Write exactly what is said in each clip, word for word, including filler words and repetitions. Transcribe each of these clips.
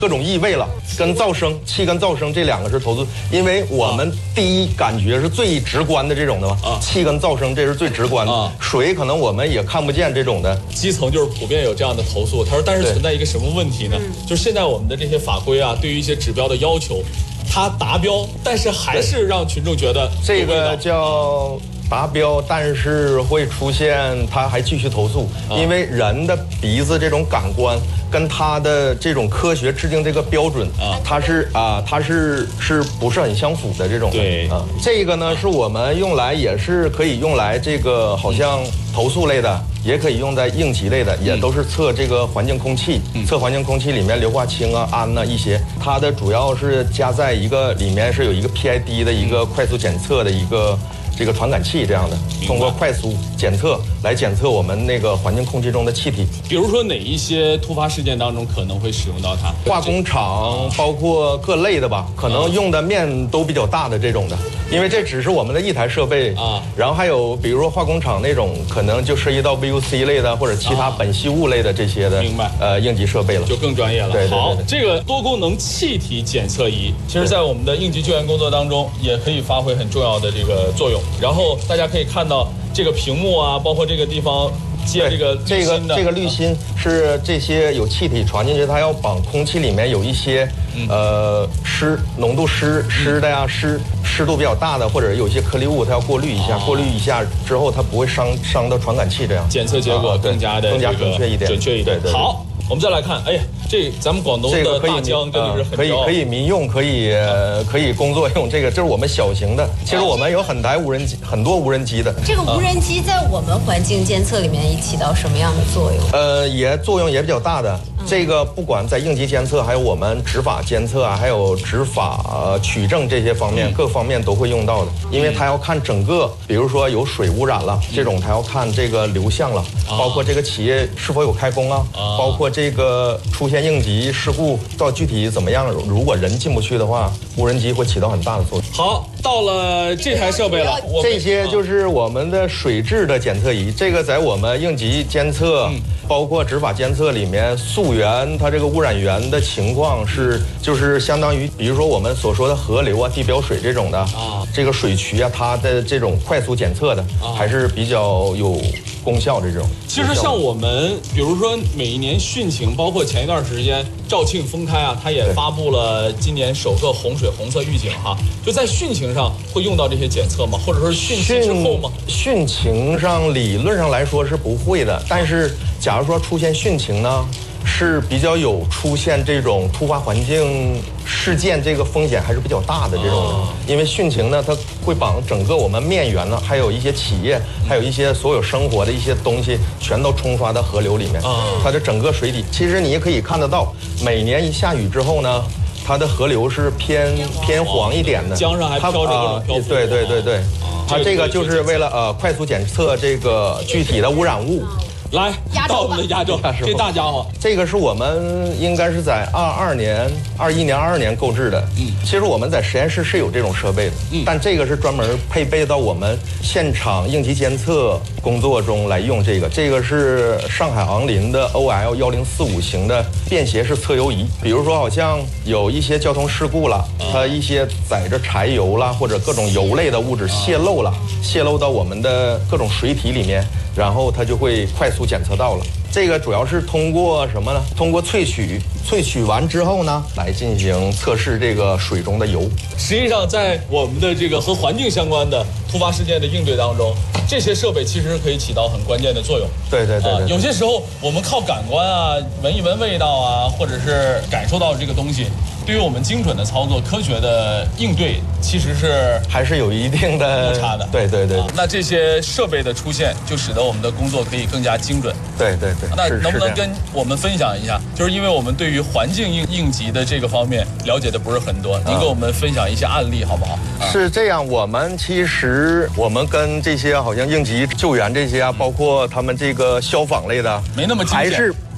各种异味了，跟噪声、气跟噪声这两个是投诉，因为我们第一感觉是最直观的这种的嘛，啊，气跟噪声这是最直观的，啊，水可能我们也看不见这种的。 基层就是普遍有这样的投诉，他说，但是存在一个什么问题呢？就是现在我们的这些法规啊，对于一些指标的要求，它达标，但是还是让群众觉得这个叫。达标，但是会出现他还继续投诉，啊，因为人的鼻子这种感官跟他的这种科学制定这个标准啊，它是啊，它是是不是很相符的这种？ 对啊，这个呢是我们用来也是可以用来这个好像投诉类的，也可以用在应急类的，也都是测这个环境空气，嗯，测环境空气里面硫化氢啊、氨呐一些，它的主要是加在一个里面是有一个 P I D 的一个快速检测的一个。这个传感器这样的，通过快速检测来检测我们那个环境空气中的气体。 比如说哪一些突发事件当中可能会使用到它？ 化工厂包括各类的吧，可能用的面都比较大的这种的，因为这只是我们的一台设备啊。然后还有比如说化工厂那种，可能就涉及到 V O C 类的或者其他苯系物类的这些的， 明白？ 呃，应急设备了， 就更专业了。 对对对对好，这个多功能气体检测仪，其实在我们的应急救援工作当中也可以发挥很重要的这个作用。然后大家可以看到这个屏幕啊，包括这个地方接这个这个这个滤芯是这些有气体传进去，它要绑空气里面有一些、嗯、呃湿浓度湿湿的呀湿湿度比较大的，或者有一些颗粒物，它要过滤一下，哦、过滤一下之后它不会伤伤到传感器，这样检测结果更加的、 啊、更加准确一点， 准确一点。 对对对好。我们再来看，哎呀，这咱们广东的大疆真的是很可以可以民用，可以可以工作用。这个这是我们小型的，其实我们有很台无人机，很多无人机的。 这个无人机在我们环境监测里面起到什么样的作用？ 呃，也作用也比较大的。这个不管在应急监测，还有我们执法监测啊，还有执法、呃、取证这些方面，各方面都会用到的。因为它要看整个，比如说有水污染了，这种它要看这个流向了，包括这个企业是否有开工啊，包括这个出现应急事故到具体怎么样，如果人进不去的话，无人机会起到很大的作用。 好，到了这台设备了， 这些就是我们的水质的检测仪，这个在我们应急监测、嗯、包括执法监测里面，溯源它这个污染源的情况是，就是相当于，比如说我们所说的河流啊、地表水这种的啊，这个水渠啊，它的这种快速检测的，啊、还是比较有功效的这种。 其实像我们，比如说每一年汛情，包括前一段时间肇庆封开啊，它也发布了今年首个洪水红色预警哈。就在汛情上会用到这些检测吗？或者说汛期之后吗？ 汛情上理论上来说是不会的，但是假如说出现汛情呢，是比较有出现这种突发环境事件，这个风险还是比较大的这种的。哦、因为汛情呢，它会把整个我们面源呢，还有一些企业，还有一些所有生活的一些东西，全都冲刷到河流里面。哦、它的整个水体，其实你也可以看得到，每年一下雨之后呢，它的河流是偏偏黄一点的， 江上还飘着各种漂浮。 对对对对，它这个就是为了呃快速检测这个具体的污染物。 来，到我们的压轴，这大家伙， 这个是我们应该是在二二年、二一年、二二年购置的。嗯，其实我们在实验室是有这种设备的，嗯，但这个是专门配备到我们现场应急监测工作中来用。这个，这个是上海昂林的 O L 一零四五型的便携式测油仪。比如说，好像有一些交通事故了，它一些载着柴油啦或者各种油类的物质泄漏了，泄漏到我们的各种水体里面，然后它就会快速检测到了。这个主要是通过什么呢？通过萃取，萃取完之后呢，来进行测试这个水中的油。 实际上，在我们的这个和环境相关的突发事件的应对当中，这些设备其实可以起到很关键的作用。 对对 对, 对, 对、 啊，有些时候我们靠感官啊，闻一闻味道啊，或者是感受到这个东西，对于我们精准的操作、科学的应对，其实是还是有一定的误差的。 对对 对, 对、啊。 那这些设备的出现，就使得我们的工作可以更加精准。 对对对。 那能不能跟我们分享一下？就是因为我们对于环境应应急的这个方面了解的不是很多，您给我们分享一些案例好不好？ 啊、是这样，我们其实我们跟这些好像应急救援这些啊，包括他们这个消防类的， 没那么还是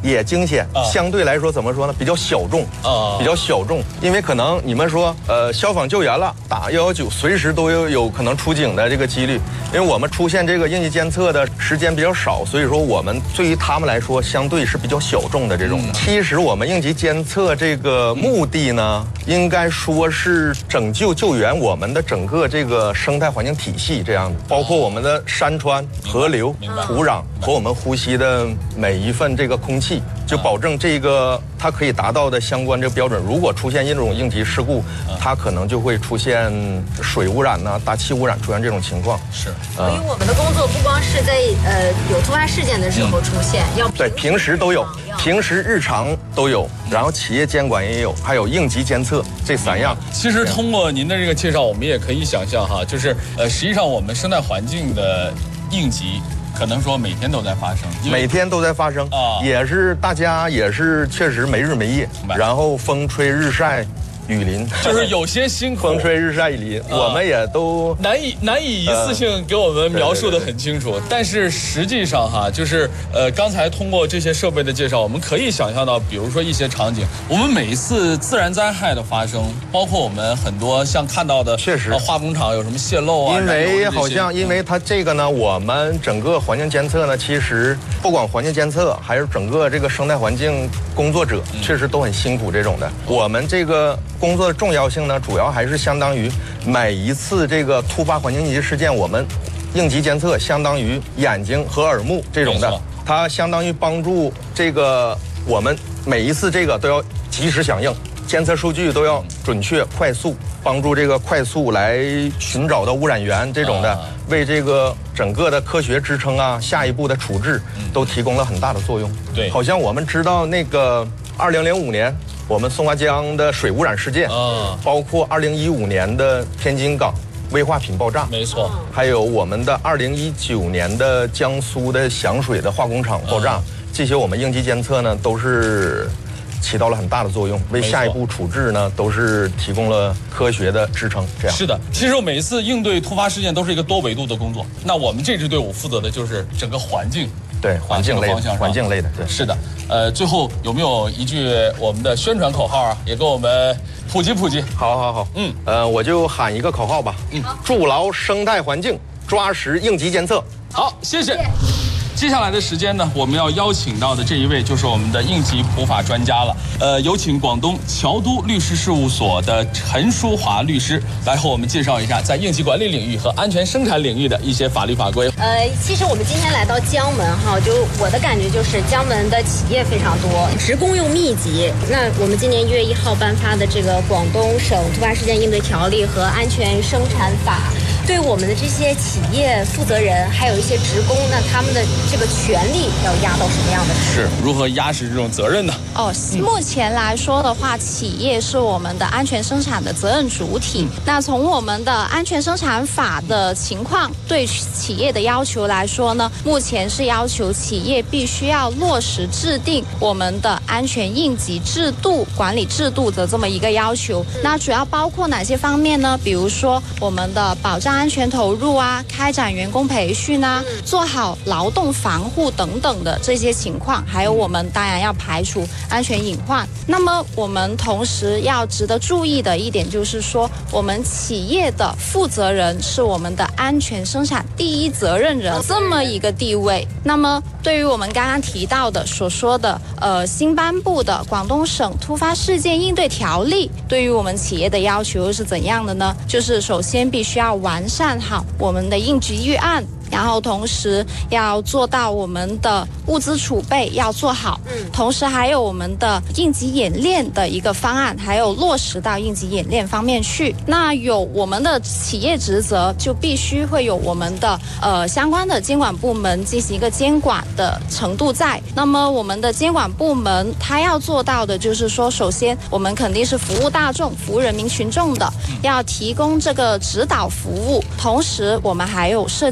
也惊险， 啊、 相对来说怎么说呢？比较小众啊， 比较小众，因为可能你们说，呃，消防救援了，打一一九，随时都有有可能出警的这个几率。因为我们出现这个应急监测的时间比较少，所以说我们对于他们来说，相对是比较小众的这种的。嗯、其实我们应急监测这个目的呢，应该说是拯救救援我们的整个这个生态环境体系，这样的，包括我们的山川、河流、土壤和我们呼吸的每一份这个空气，就保证这个它可以达到的相关这个标准。如果出现这种应急事故，它可能就会出现水污染呐、啊、大气污染，出现这种情况。 是， 所以我们的工作不光是在呃有突发事件的时候出现， 嗯、 要对平时都有，平时日常都有，然后企业监管也有，还有应急监测这三样。 其实通过您的这个介绍，我们也可以想象哈，就是呃，实际上我们生态环境的应急。可能说每天都在发生， 每天都在发生啊，也是大家也是确实没日没夜，然后风吹日晒雨淋， 就是有些辛苦， 风吹日晒雨淋，啊、我们也都难以难以一次性给我们描述得很清楚。呃、对对对但是实际上哈，就是呃，刚才通过这些设备的介绍，我们可以想象到，比如说一些场景，我们每一次自然灾害的发生，包括我们很多像看到的， 确实、 呃、化工厂有什么泄漏啊， 因为好像因为它这个呢，我们整个环境监测呢，其实不管环境监测还是整个这个生态环境工作者，嗯、确实都很辛苦这种的。嗯、我们这个。工作的重要性呢，主要还是相当于每一次这个突发环境应急事件，我们应急监测相当于眼睛和耳目这种的，它相当于帮助这个我们每一次这个都要及时响应，监测数据都要准确快速，帮助这个快速来寻找到污染源这种的，为这个整个的科学支撑啊，下一步的处置都提供了很大的作用。 对， 好像我们知道那个二零零五年。我们松花江的水污染事件，啊，包括二零一五年的天津港危化品爆炸， 没错， 还有我们的二零一九年的江苏的响水的化工厂爆炸，啊、这些我们应急监测呢都是起到了很大的作用，为下一步处置呢都是提供了科学的支撑。这样是的，其实每次应对突发事件都是一个多维度的工作，那我们这支队伍负责的就是整个环境。 对环境类的，环境类的，对， 是的。呃，最后有没有一句我们的宣传口号啊？也给我们普及普及。 好，好，好，嗯，呃，我就喊一个口号吧，嗯，筑牢生态环境，抓实应急监测。 好，谢谢。接下来的时间呢，我们要邀请到的这一位就是我们的应急普法专家了。呃，有请广东侨都律师事务所的陈淑华律师来和我们介绍一下在应急管理领域和安全生产领域的一些法律法规。 呃，其实我们今天来到江门哈，就我的感觉就是江门的企业非常多，职工又密集。那我们今年一月一号颁发的这个《广东省突发事件应对条例》和《安全生产法》。对我们的这些企业负责人，还有一些职工，那他们的这个权利要压到什么样的程度？ 是如何压实这种责任呢？ 哦，目前来说的话，企业是我们的安全生产的责任主体。嗯、那从我们的安全生产法的情况，对企业的要求来说呢，目前是要求企业必须要落实制定我们的安全应急制度、管理制度的这么一个要求。嗯、那主要包括哪些方面呢？比如说我们的保障安全投入啊，开展员工培训啊，做好劳动防护等等的这些情况，还有我们当然要排除安全隐患。那么我们同时要值得注意的一点就是说，我们企业的负责人是我们的安全生产第一责任人这么一个地位。那么对于我们刚刚提到的所说的呃新颁布的广东省突发事件应对条例，对于我们企业的要求是怎样的呢？就是首先必须要完善好我们的应急预案，然后同时要做到我们的物资储备要做好，嗯，同时还有我们的应急演练的一个方案，还有落实到应急演练方面去。那有我们的企业职责，就必须会有我们的呃相关的监管部门进行一个监管的程度在。那么我们的监管部门它要做到的就是说，首先我们肯定是服务大众、服务人民群众的，要提供这个指导服务，同时我们还有涉及到的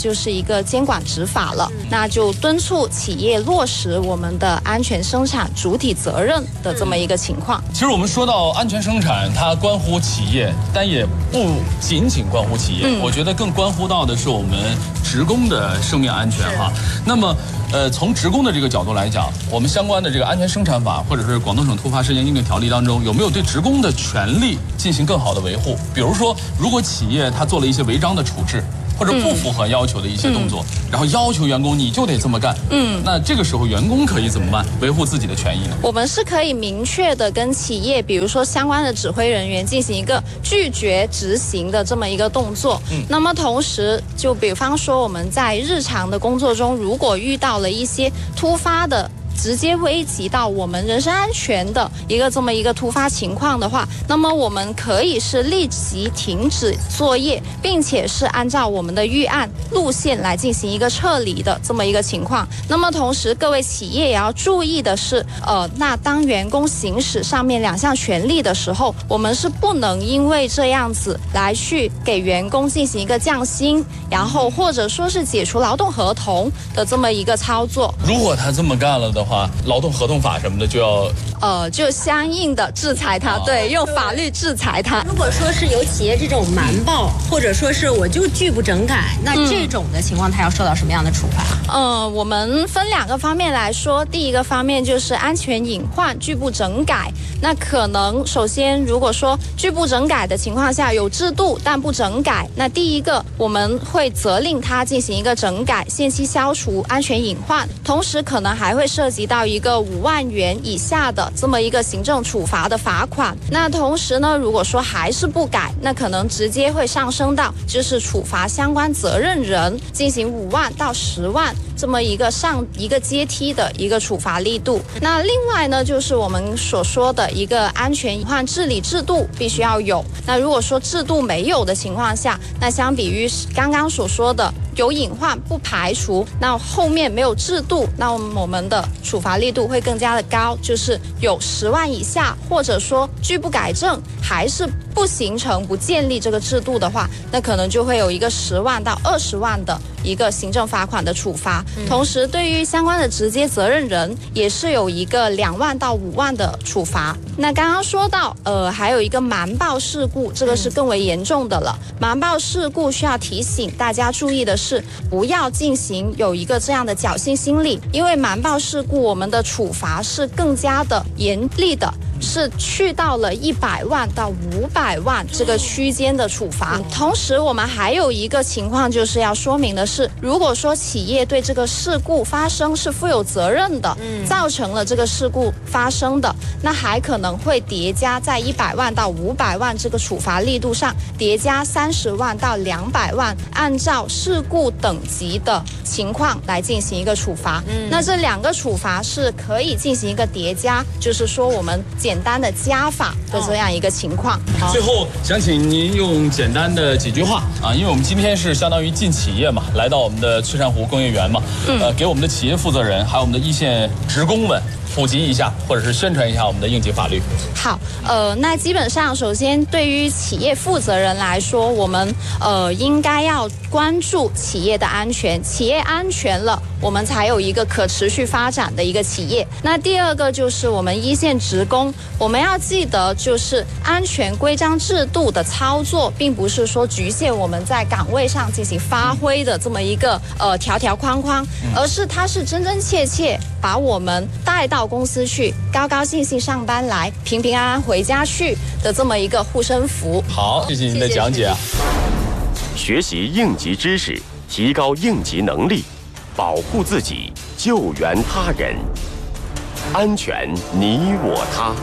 就是一个监管执法了，那就敦促企业落实我们的安全生产主体责任的这么一个情况。 其实我们说到安全生产，它关乎企业，但也不仅仅关乎企业，嗯、我觉得更关乎到的是我们职工的生命安全哈。那么，呃，从职工的这个角度来讲，我们相关的这个安全生产法或者是广东省突发事件应对条例当中，有没有对职工的权利进行更好的维护？比如说，如果企业它做了一些违章的处置，或者不符合要求的一些动作，嗯、然后要求员工你就得这么干，嗯，那这个时候员工可以怎么办？维护自己的权益呢？ 我们是可以明确的跟企业，比如说相关的指挥人员进行一个拒绝执行的这么一个动作。嗯，那么同时，就比方说我们在日常的工作中，如果遇到了一些突发的，直接危及到我们人身安全的一个这么一个突发情况的话，那么我们可以是立即停止作业，并且是按照我们的预案路线来进行一个撤离的这么一个情况。那么同时，各位企业也要注意的是，呃，那当员工行使上面两项权利的时候，我们是不能因为这样子来去给员工进行一个降薪，然后或者说是解除劳动合同的这么一个操作。 如果他这么干了的话，话，劳动合同法什么的就要， 呃，就相应的制裁他，哦、对，用法律制裁他。 如果说是有企业这种瞒报，嗯、或者说是我就拒不整改，那这种的情况，他要受到什么样的处罚？ 呃，我们分两个方面来说，第一个方面就是安全隐患拒不整改。那可能首先，如果说拒不整改的情况下有制度但不整改，那第一个我们会责令他进行一个整改，限期消除安全隐患，同时可能还会涉及到一个五万元以下的这么一个行政处罚的罚款。那同时呢，如果说还是不改，那可能直接会上升到就是处罚相关责任人进行五万到十万这么一个上一个阶梯的一个处罚力度。那另外呢，就是我们所说的一个安全隐患治理制度必须要有。那如果说制度没有的情况下，那相比于刚刚所说的有隐患不排除，那后面没有制度，那我们的处罚力度会更加的高，就是有十万以下，或者说拒不改正还是不形成不建立这个制度的话，那可能就会有一个十万到二十万的一个行政罚款的处罚。嗯、同时对于相关的直接责任人也是有一个两万到五万的处罚。那刚刚说到呃还有一个瞒报事故，这个是更为严重的了。瞒报事故需要提醒大家注意的是，不要进行有一个这样的侥幸心理，因为瞒报事故我们的处罚是更加的严厉的，是去到了一百万到五百万这个区间的处罚。同时我们还有一个情况就是要说明的是，如果说企业对这个事故发生是负有责任的，嗯、造成了这个事故发生的，那还可能会叠加在一百万到五百万这个处罚力度上叠加三十万到两百万，按照事故等级的情况来进行一个处罚。嗯、那这两个处罚是可以进行一个叠加，就是说我们简单的加法的这样一个情况。 哦、最后想请您用简单的几句话啊，因为我们今天是相当于进企业嘛，来到我们的翠山湖工业园嘛，嗯、呃，给我们的企业负责人还有我们的一线职工们普及一下，或者是宣传一下我们的应急法律。 好，呃，那基本上首先对于企业负责人来说，我们呃应该要关注企业的安全，企业安全了，我们才有一个可持续发展的一个企业。那第二个就是我们一线职工，我们要记得就是安全规章制度的操作，并不是说局限我们在岗位上进行发挥的这么一个呃条条框框，而是它是真真切切把我们带到公司去，高高兴兴上班来，平平安安回家去的这么一个护身符。 好，谢谢您的讲解啊。 学习应急知识，提高应急能力，保护自己，救援他人，安全你我他。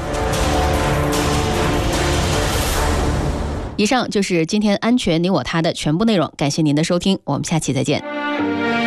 以上就是今天安全你我他的全部内容，感谢您的收听，我们下期再见。